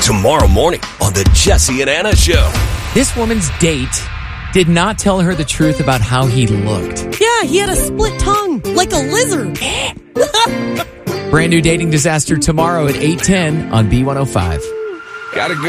Tomorrow morning on the Jesse and Anna Show. This woman's date did not tell her the truth about how he looked. Yeah, he had a split tongue, like a lizard. Brand new dating disaster tomorrow at 8:10 on B105. Gotta go.